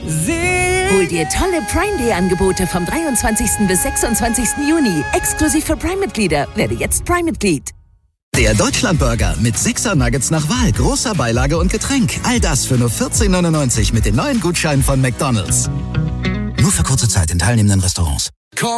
Hol dir tolle Prime Day Angebote vom 23. bis 26. Juni. Exklusiv für Prime-Mitglieder. Werde jetzt Prime-Mitglied. Der Deutschlandburger mit 6er Nuggets nach Wahl, großer Beilage und Getränk. All das für nur 14,99 mit den neuen Gutscheinen von McDonald's. Nur für kurze Zeit in teilnehmenden Restaurants.